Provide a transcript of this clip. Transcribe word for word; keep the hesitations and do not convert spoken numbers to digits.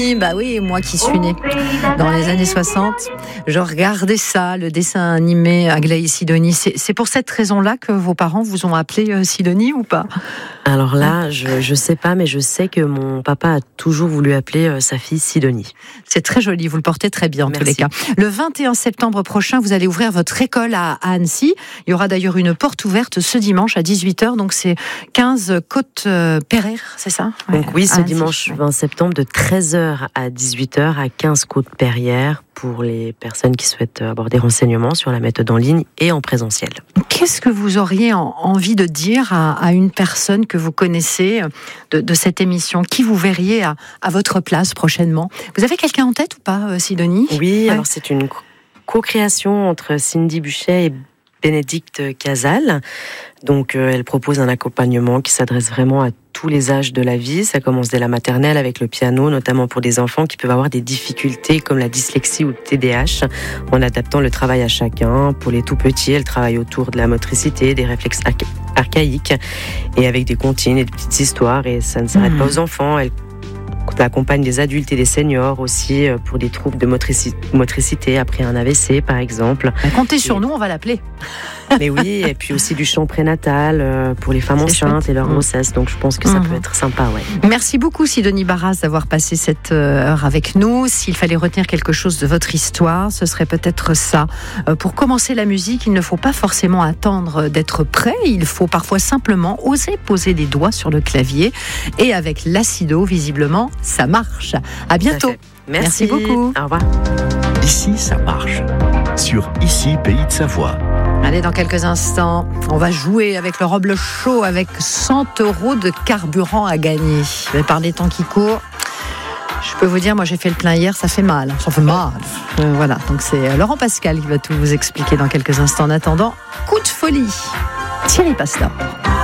Bah oui, moi qui suis née dans les années soixante, je regardais ça, le dessin animé Aglaé Sidonie. C'est, c'est pour cette raison-là que vos parents vous ont appelé euh, Sidonie ou pas ? Alors là, je, je sais pas, mais je sais que mon papa a toujours voulu appeler euh, sa fille Sidonie. C'est très joli, vous le portez très bien en Merci. tous les cas. Le vingt et un septembre prochain, vous allez ouvrir votre école à, à Annecy. Il y aura d'ailleurs une porte ouverte ce dimanche à dix-huit heures, donc c'est quinze Côte euh, Pereire, c'est ça ? Donc ouais, oui, ce à Annecy, dimanche ouais. vingt septembre de treize heures à dix-huit heures à quinze Côte Pereire pour les personnes qui souhaitent avoir des renseignements sur la méthode en ligne et en présentiel. Qu'est-ce que vous auriez en, envie de dire à, à une personne que vous connaissez de, de cette émission ? Qui vous verriez à, à votre place prochainement ? Vous avez quelqu'un en tête ou pas, euh, Sidonie ? Oui, ouais. alors c'est une co-création entre Cindy Buchet et Bénédicte Casal. Donc euh, elle propose un accompagnement qui s'adresse vraiment à tous les âges de la vie. Ça commence dès la maternelle avec le piano, notamment pour des enfants qui peuvent avoir des difficultés comme la dyslexie ou le T D A H, en adaptant le travail à chacun. Pour les tout petits, elle travaille autour de la motricité, des réflexes archa- archaïques et avec des comptines et des petites histoires. Et ça ne s'arrête mmh. pas aux enfants. Elle accompagne des adultes et des seniors aussi pour des troubles de motrici- motricité après un A V C par exemple. Comptez sur et... nous, on va l'appeler. Mais oui, et puis aussi du chant prénatal pour les femmes C'est enceintes chouette. Et leur mmh. grossesse. Donc je pense que ça mmh. peut être sympa, ouais. Merci beaucoup Sidonie Barras d'avoir passé cette heure avec nous. S'il fallait retenir quelque chose de votre histoire, ce serait peut-être ça. Pour commencer la musique, il ne faut pas forcément attendre d'être prêt. Il faut parfois simplement oser poser des doigts sur le clavier. Et avec l'acido, visiblement, ça marche. À bientôt. Merci. Merci beaucoup. Au revoir. Ici, ça marche. Sur Ici, Pays de Savoie. Allez, dans quelques instants, on va jouer avec le Roble Show avec cent euros de carburant à gagner. Mais par les temps qui courent, je peux vous dire, moi j'ai fait le plein hier, ça fait mal. Ça fait mal. Euh, voilà, donc c'est Laurent Pascal qui va tout vous expliquer dans quelques instants. En attendant, coup de folie. Thierry Pastor.